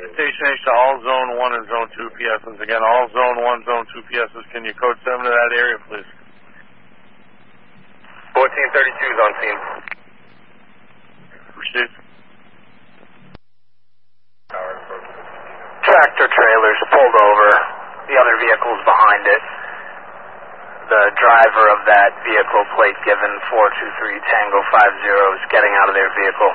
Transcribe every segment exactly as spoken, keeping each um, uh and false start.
Station H to all Zone one and Zone two P Ss. Again, all Zone one, Zone two P Ss. Can you code seven to that area, please? fourteen thirty-two is on scene. Proceed. Tractor trailers pulled over. The other vehicle's behind it. The driver of that vehicle, plate given four two three Tango five zero, is getting out of their vehicle.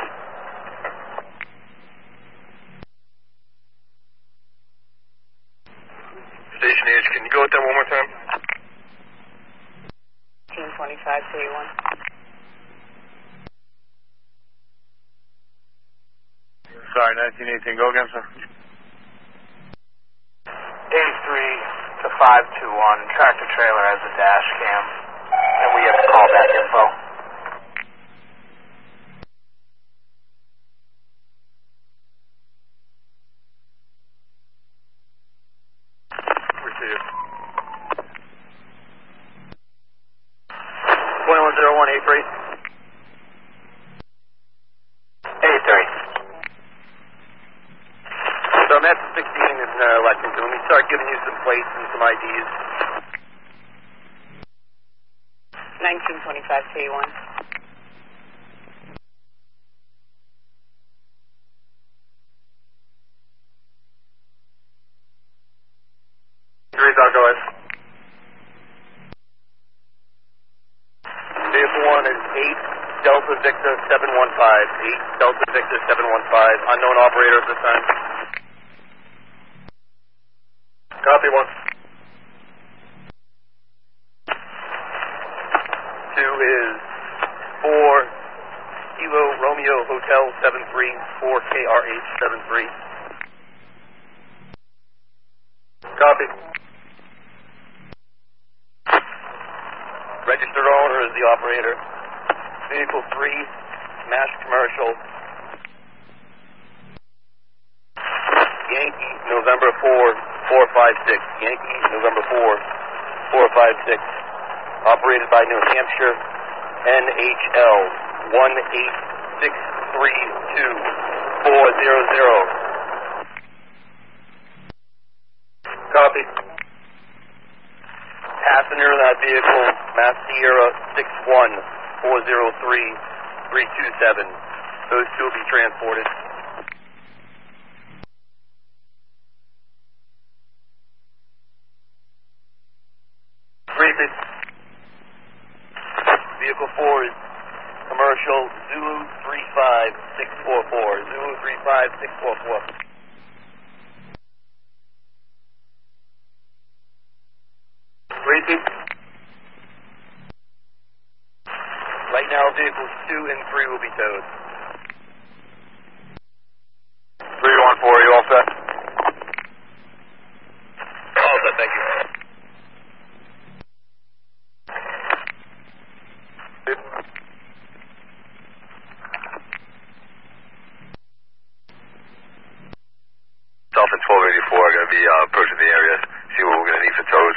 Station H, can you go with that one more time? nineteen twenty-five to A one. Sorry, nineteen eighteen. Go again, sir. A three to five two one. Tractor trailer has a dash cam. And we have callback info. Receive. twenty-one oh one, A three. A three. So I'm at sixteen in uh, Lexington. Let me start giving you some plates and some I Ds. nineteen twenty-five to A one. Three, I'll go ahead. Vehicle one is eight Delta Victor seven one five. eight Delta Victor seven one five. Unknown operator at this time. Copy one. Two is four Kilo Romeo Hotel seven three four K R H seven three. Copy. Registered owner is the operator. Vehicle three, Smash Commercial. Yankee November four four five six. Yankee November four four five six. Operated by New Hampshire N H L one eight six three two four zero zero. Copy. Passenger in that vehicle, Mass Sierra six one four zero three three two seven. Those two will be transported. Repeat. Vehicle four is commercial Zulu three five six four four. Zulu three five six four four. Repeat. Right now, vehicles two and three will be towed. three one four, are you all set? All set, thank you. Dolphin twelve eighty-four are going to be uh, approaching the area, see what we're going to need for tows.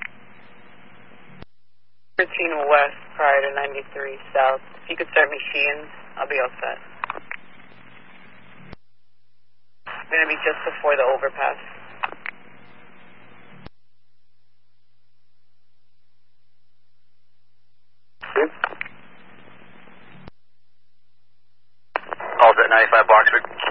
thirteen west prior to ninety-three south. If you could start me Sheehan's, I'll be all set. I'm going to be just before the overpass. All set, ninety-five Boxford.